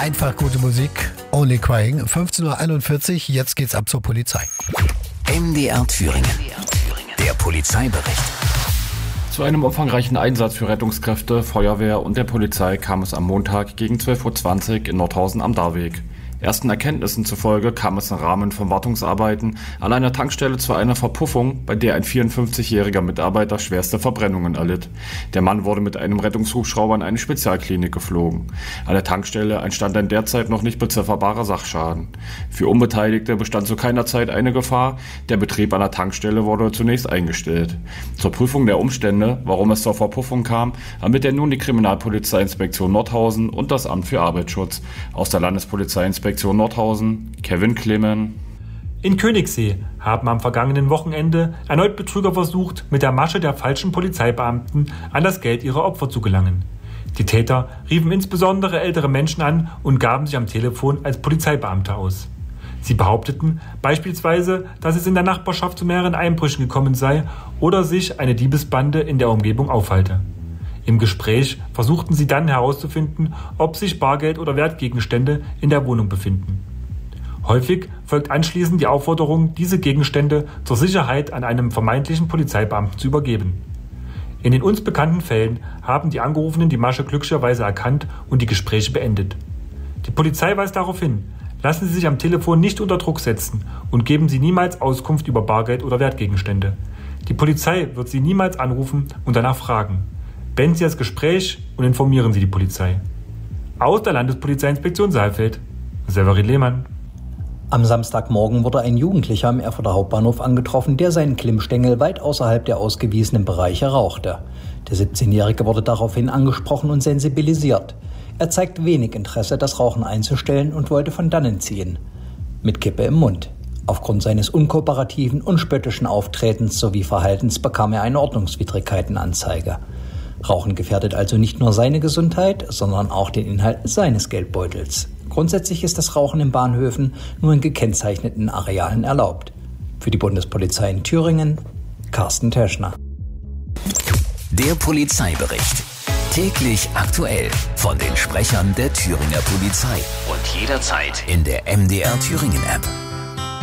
Einfach gute Musik. Only Crying. 15.41 Uhr. Jetzt geht's ab zur Polizei. MDR Thüringen. Der Polizeibericht. Zu einem umfangreichen Einsatz für Rettungskräfte, Feuerwehr und der Polizei kam es am Montag gegen 12.20 Uhr in Nordhausen am Darweg. Ersten Erkenntnissen zufolge kam es im Rahmen von Wartungsarbeiten an einer Tankstelle zu einer Verpuffung, bei der ein 54-jähriger Mitarbeiter schwerste Verbrennungen erlitt. Der Mann wurde mit einem Rettungshubschrauber in eine Spezialklinik geflogen. An der Tankstelle entstand ein derzeit noch nicht bezifferbarer Sachschaden. Für Unbeteiligte bestand zu keiner Zeit eine Gefahr. Der Betrieb an der Tankstelle wurde zunächst eingestellt. Zur Prüfung der Umstände, warum es zur Verpuffung kam, ermittelt nun die Kriminalpolizeiinspektion Nordhausen und das Amt für Arbeitsschutz. Aus der Landespolizeiinspektion Nordhausen, Kevin Clemen. In Königssee haben am vergangenen Wochenende erneut Betrüger versucht, mit der Masche der falschen Polizeibeamten an das Geld ihrer Opfer zu gelangen. Die Täter riefen insbesondere ältere Menschen an und gaben sich am Telefon als Polizeibeamte aus. Sie behaupteten beispielsweise, dass es in der Nachbarschaft zu mehreren Einbrüchen gekommen sei oder sich eine Diebesbande in der Umgebung aufhalte. Im Gespräch versuchten sie dann herauszufinden, ob sich Bargeld oder Wertgegenstände in der Wohnung befinden. Häufig folgt anschließend die Aufforderung, diese Gegenstände zur Sicherheit an einem vermeintlichen Polizeibeamten zu übergeben. In den uns bekannten Fällen haben die Angerufenen die Masche glücklicherweise erkannt und die Gespräche beendet. Die Polizei weist darauf hin: Lassen Sie sich am Telefon nicht unter Druck setzen und geben Sie niemals Auskunft über Bargeld oder Wertgegenstände. Die Polizei wird Sie niemals anrufen und danach fragen. Beenden Sie das Gespräch und informieren Sie die Polizei. Aus der Landespolizeiinspektion Saalfeld, Severin Lehmann. Am Samstagmorgen wurde ein Jugendlicher am Erfurter Hauptbahnhof angetroffen, der seinen Klimmstängel weit außerhalb der ausgewiesenen Bereiche rauchte. Der 17-Jährige wurde daraufhin angesprochen und sensibilisiert. Er zeigt wenig Interesse, das Rauchen einzustellen und wollte von dannen ziehen. Mit Kippe im Mund. Aufgrund seines unkooperativen und spöttischen Auftretens sowie Verhaltens bekam er eine Ordnungswidrigkeitenanzeige. Rauchen gefährdet also nicht nur seine Gesundheit, sondern auch den Inhalt seines Geldbeutels. Grundsätzlich ist das Rauchen in Bahnhöfen nur in gekennzeichneten Arealen erlaubt. Für die Bundespolizei in Thüringen, Carsten Teschner. Der Polizeibericht. Täglich aktuell von den Sprechern der Thüringer Polizei. Und jederzeit in der MDR Thüringen App.